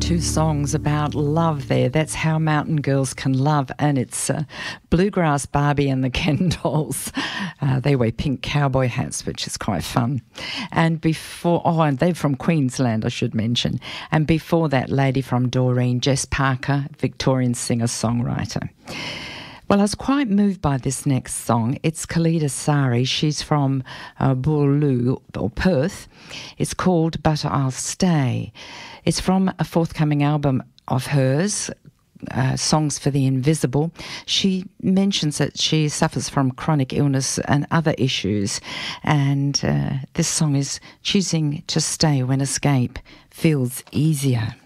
Two songs about love there. That's How Mountain Girls Can Love, and it's Bluegrass Barbie and the Ken Dolls. They wear pink cowboy hats, which is quite fun. And before, and they're from Queensland, I should mention. And before that, Lady from Doreen, Jess Parker, Victorian singer-songwriter. Well, I was quite moved by this next song. It's Khalida Sari. She's from Boorloo, or Perth. It's called But I'll Stay. It's from a forthcoming album of hers, Songs for the Invisible. She mentions that she suffers from chronic illness and other issues, and this song is choosing to stay when escape feels easier.